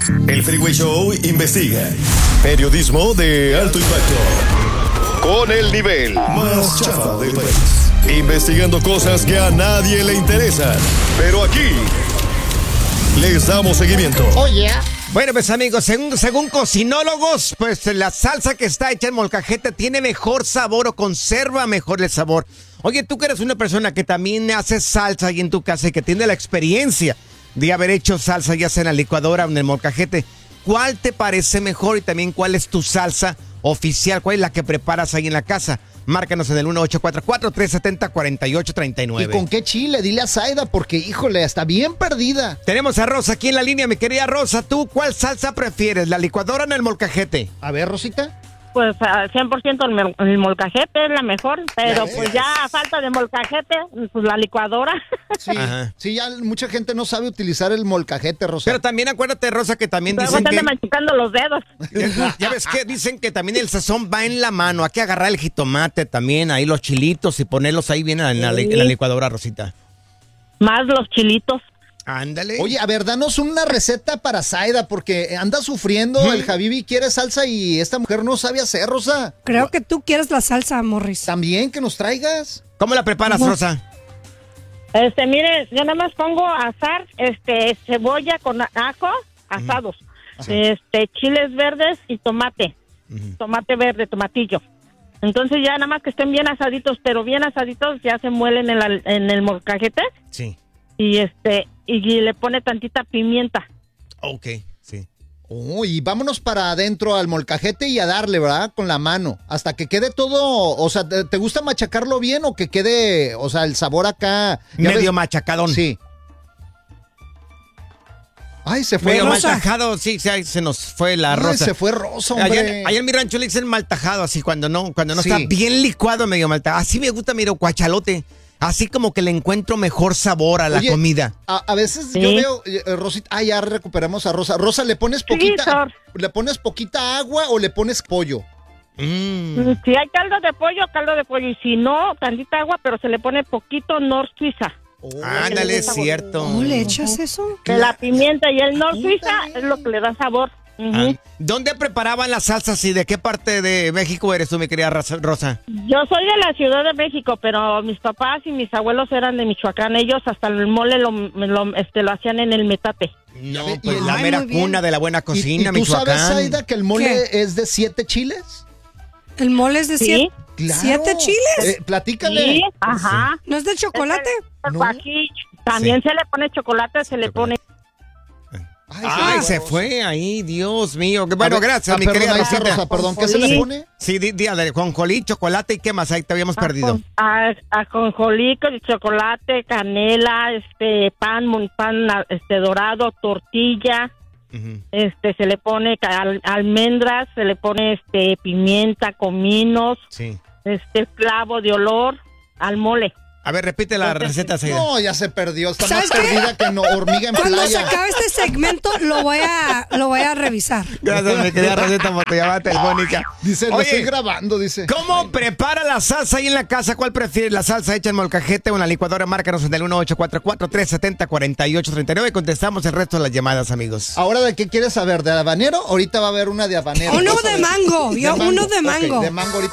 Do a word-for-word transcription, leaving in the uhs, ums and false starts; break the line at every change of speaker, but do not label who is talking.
El Freeway Show investiga. Periodismo de alto impacto. Con el nivel más chafa del país. Investigando cosas que a nadie le interesan. Pero aquí les damos seguimiento.
Oye.
Bueno, pues amigos, según, según cocinólogos, pues la salsa que está hecha en molcajete tiene mejor sabor o conserva mejor el sabor. Oye, tú que eres una persona que también hace salsa ahí en tu casa y que tiene la experiencia de haber hecho salsa ya sea en la licuadora o en el molcajete, ¿cuál te parece mejor y también cuál es tu salsa oficial? ¿Cuál es la que preparas ahí en la casa? Márcanos en el uno ocho cuatro cuatro, tres siete cero, cuatro ocho tres nueve.
¿Y con qué chile? Dile a Zaida porque, híjole, está bien perdida.
Tenemos a Rosa aquí en la línea, mi querida Rosa. ¿Tú cuál salsa prefieres, la licuadora o en el molcajete?
A ver, Rosita.
Pues al cien por ciento el, el molcajete es la mejor, pero
Ya
pues ya a falta de molcajete, pues la licuadora.
Sí,
Ajá.
sí, ya mucha gente no sabe utilizar el molcajete, Rosa.
Pero también acuérdate, Rosa, que también
Luego
dicen
se anda
que...
machucando los dedos.
Ya, ya ves que dicen que también el sazón va en la mano. Hay que agarrar el jitomate también, ahí los chilitos y ponerlos ahí bien en la, en la licuadora, Rosita.
Más los chilitos.
Ándale.
Oye, a ver, danos una receta para Zaida, porque anda sufriendo,
¿Mm?
el Javibi quiere salsa y esta mujer no sabe hacer, Rosa.
Creo que tú quieres la salsa, Morris.
También que nos traigas.
¿Cómo la preparas,
¿Cómo?
Rosa?
Este, mire, yo nada más pongo a asar, este, cebolla con ajo, asados, este, chiles verdes y tomate, tomate verde, tomatillo. Entonces ya nada más que estén bien asaditos, pero bien asaditos, ya se muelen en, la, en el molcajete.
Sí.
Y este, y le pone tantita pimienta.
Ok, sí.
Oh, y vámonos para adentro al molcajete y a darle, ¿verdad? Con la mano. Hasta que quede todo, o sea, ¿te, te gusta machacarlo bien o que quede, o sea, el sabor acá? ¿Ya
Medio
ves?
machacadón.
Sí. Ay, se fue
Medio
Rosa.
maltajado, sí, sí, ahí se nos fue la
Ay,
Rosa.
se fue Rosa, hombre.
Ayer, ayer en mi rancho le dicen maltajado, así cuando no, cuando no
Sí.
está bien licuado, medio maltajado. Así me gusta, mira, guachalote. Así como que le encuentro mejor sabor a la
Oye,
comida.
A, a veces
¿Sí?
yo veo, eh, Rosita, ah, ya recuperamos a Rosa. Rosa, ¿le pones poquita,
Sor.
le pones poquita agua o le pones pollo?
Mm.
Si hay caldo de pollo, caldo de pollo. Y si no, tantita agua, pero se le pone poquito Nor Suiza.
Oh.
Ándale, es cierto.
¿Cómo le echas eso?
De la pimienta y el Nor Suiza es lo que le da sabor. Ujú.
Ah, ¿dónde preparaban las salsas y de qué parte de México eres tú, mi querida Rosa?
Yo soy de la Ciudad de México, pero mis papás y mis abuelos eran de Michoacán. Ellos hasta el mole lo, lo, este, lo hacían en el metate.
No,
ve, y
pues
el-
la
Ay,
mera
muy bien.
cuna de la buena
¿Y,
cocina,
y tú
Michoacán.
sabes, Zaida, que el mole
¿Qué?
es de siete chiles?
¿El mole es de
¿Sí?
siete,
Claro.
siete chiles?
Eh, platícale.
Sí, ajá.
¿No es de chocolate?
El
No.
guajillo. También
Sí.
se le pone chocolate, se le pone...
Ay, se fue ahí, Dios mío. Bueno,
A ver,
gracias,
ah,
mi
perdón,
querida
ahí está,
Rosita.
Rosa, perdón, ¿qué se le
Sí.
pone?
Sí, di, di, dale, jonjolí, chocolate y qué más, ahí te habíamos perdido.
A, a conjolí, con chocolate, canela, este pan, mon- pan este dorado, tortilla,
Ujú.
este se le pone ca- al- almendras, se le pone este pimienta, cominos,
Sí.
este clavo de olor al mole.
A ver, repite la receta, Zaida.
No, ya se perdió. Está más
¿Sabes qué?
perdida que no, hormiga en
Cuando se
playa.
acabe este segmento, lo voy a, lo voy a revisar.
Gracias, mi querida Rosita, por tu llamada telefónica.
Dice, lo
Oye,
estoy grabando, dice.
¿cómo prepara la salsa ahí en la casa? ¿Cuál prefieres? ¿La salsa hecha en molcajete o en la licuadora? Márcanos en el uno ocho cuatro cuatro, tres siete cero, cuatro ocho tres nueve y contestamos el resto de las llamadas, amigos.
Ahora, ¿de qué quieres saber? ¿De habanero? Ahorita va a haber una de habanero.
Uno
Vas a
de
ver.
mango, yo uno de
Ok,
mango.
de mango ahorita.